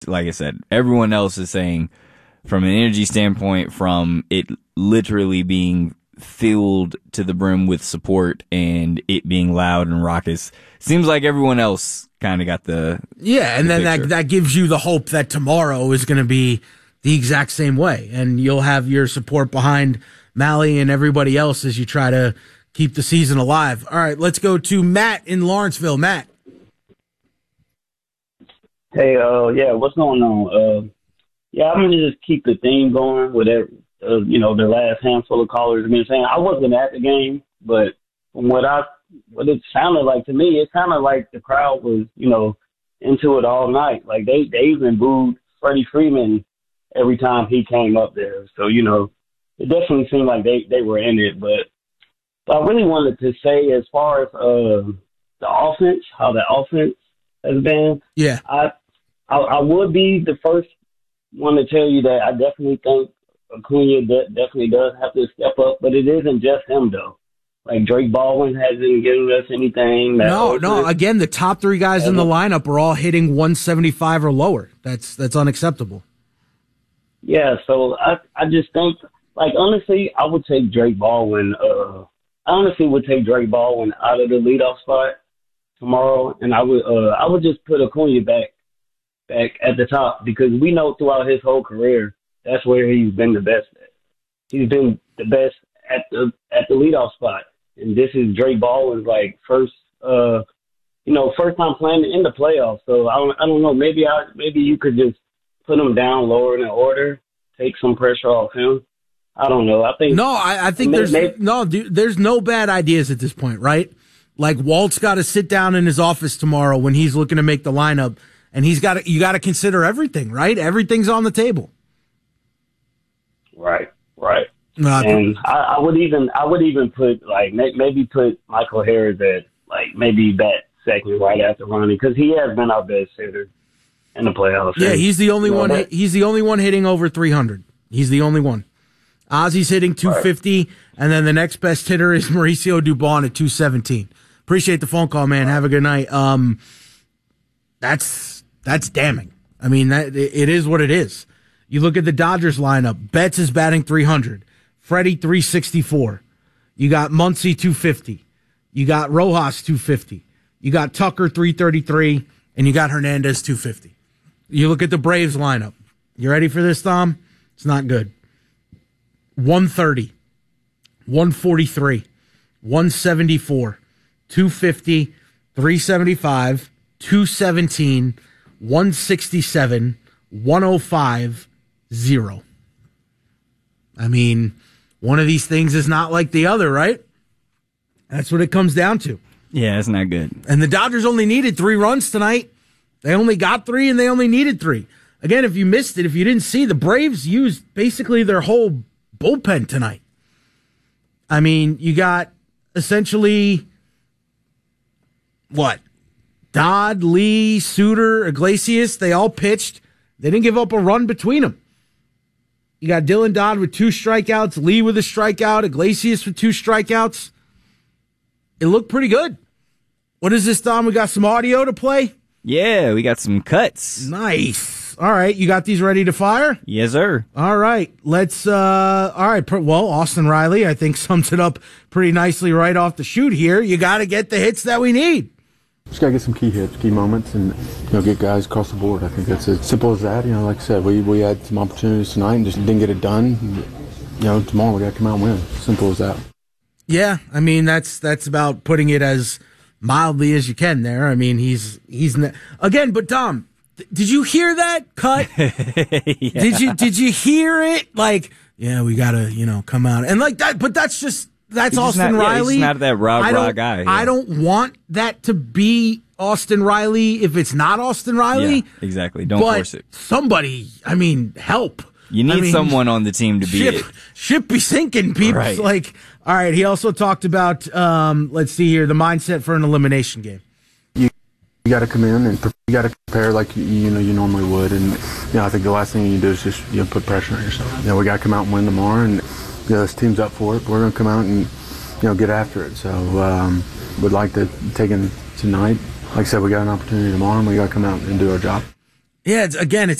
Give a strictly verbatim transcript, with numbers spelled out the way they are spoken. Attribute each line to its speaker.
Speaker 1: like I said, everyone else is saying from an energy standpoint, from it literally being filled to the brim with support and it being loud and raucous, seems like everyone else kind of got the
Speaker 2: yeah, and
Speaker 1: the
Speaker 2: then
Speaker 1: picture.
Speaker 2: that that gives you the hope that tomorrow is going to be the exact same way, and you'll have your support behind Mally and everybody else as you try to keep the season alive. All right, let's go to Matt in Lawrenceville. Matt.
Speaker 3: Hey, uh, yeah, what's going on? Uh, yeah, I'm going to just keep the theme going with every, uh, you know, the last handful of callers have been saying. I wasn't at the game, but from what I, what it sounded like to me, it sounded like the crowd was, you know, into it all night. Like they, they even booed Freddie Freeman every time he came up there. So, you know, it definitely seemed like they, they were in it. But, but I really wanted to say as far as uh, the offense, how the offense has been.
Speaker 2: Yeah.
Speaker 3: I, I I would be the first one to tell you that I definitely think Acuna de- definitely does have to step up, but it isn't just him, though. Like, Drake Baldwin hasn't given us anything. That
Speaker 2: No,
Speaker 3: Oakland,
Speaker 2: no. Again, the top three guys in the lineup are all hitting one seventy-five or lower. That's that's unacceptable.
Speaker 3: Yeah, so I I just think, like, honestly, I would take Drake Baldwin. Uh, I honestly would take Drake Baldwin out of the leadoff spot tomorrow, and I would uh, I would just put Acuna back. back at the top, because we know throughout his whole career that's where he's been the best at. He's been the best at the at the leadoff spot, and this is Drake Baldwin's like first, uh, you know, first time playing in the playoffs. So I don't, I don't know. Maybe I maybe you could just put him down lower in the order, take some pressure off him. I don't know. I think
Speaker 2: no. I, I think
Speaker 3: maybe,
Speaker 2: there's
Speaker 3: maybe,
Speaker 2: no dude, there's no bad ideas at this point, right? Like Walt's got to sit down in his office tomorrow when he's looking to make the lineup. And he's got to, you got to consider everything, right? Everything's on the table.
Speaker 3: Right, right.
Speaker 2: Uh,
Speaker 3: and I, I would even, I would even put like maybe put Michael Harris at like maybe bat second right after Ronnie, because he has been our best hitter in the playoffs.
Speaker 2: Yeah, he's the only
Speaker 3: you know,
Speaker 2: one.
Speaker 3: that,
Speaker 2: he's the only one hitting over three hundred. He's the only one. Ozzy's hitting two fifty, right. And then the next best hitter is Mauricio Dubon at two seventeen. Appreciate the phone call, man. Have a good night. Um, that's. That's damning. I mean, that it is what it is. You look at the Dodgers lineup. Betts is batting three hundred. Freddie three sixty-four. You got Muncy two fifty. You got Rojas two fifty. You got Tucker three thirty-three. And you got Hernandez two fifty. You look at the Braves lineup. You ready for this, Tom? It's not good. one thirty. one forty-three. one seventy-four. two fifty. three seventy-five. two seventeen. one sixty-seven, one oh five, zero. I mean, one of these things is not like the other, right? That's what it comes down to.
Speaker 1: Yeah, it's not good.
Speaker 2: And the Dodgers only needed three runs tonight. They only got three, and they only needed three. Again, if you missed it, if you didn't see, the Braves used basically their whole bullpen tonight. I mean, you got essentially, what? Dodd, Lee, Suter, Iglesias, they all pitched. They didn't give up a run between them. You got Dylan Dodd with two strikeouts, Lee with a strikeout, Iglesias with two strikeouts. It looked pretty good. What is this, Dom? We got some audio to play?
Speaker 1: Yeah, we got some cuts.
Speaker 2: Nice. All right, you got these ready to fire?
Speaker 1: Yes, sir.
Speaker 2: All right, let's, uh, all right, well, Austin Riley, I think, sums it up pretty nicely right off the shoot here. You got to get the hits that we need.
Speaker 4: Just got to get some key hits, key moments, and you know, get guys across the board. I think that's as simple as that. You know, like I said, we, we had some opportunities tonight and just didn't get it done. You know, tomorrow we got to come out and win. Simple as that.
Speaker 2: Yeah, I mean that's that's about putting it as mildly as you can. There, I mean he's he's ne- again. But Tom, th- did you hear that cut?
Speaker 1: Yeah.
Speaker 2: Did you did you hear it? Like, yeah, we got to you know come out and like that. But that's just. That's
Speaker 1: he's
Speaker 2: Austin
Speaker 1: not,
Speaker 2: Riley.
Speaker 1: Yeah, he's not that rah rah guy. Yeah.
Speaker 2: I don't want that to be Austin Riley if it's not Austin Riley.
Speaker 1: Yeah, exactly. Don't
Speaker 2: but
Speaker 1: force it.
Speaker 2: Somebody, I mean, help.
Speaker 1: You need
Speaker 2: I mean,
Speaker 1: someone on the team to be
Speaker 2: ship,
Speaker 1: it.
Speaker 2: Ship be sinking, people.
Speaker 1: Right.
Speaker 2: Like, all right. He also talked about, um, let's see here, the mindset for an elimination game.
Speaker 4: You, you got to come in and pre- you got to prepare like you, you know you normally would, and you know I think the last thing you do is just you know put pressure on yourself. You know we got to come out and win tomorrow, and you know, this team's up for it. We're going to come out and you know get after it. So um, we'd like to take in tonight. Like I said, we got an opportunity tomorrow, and we got to come out and do our job.
Speaker 2: Yeah, it's, again, it's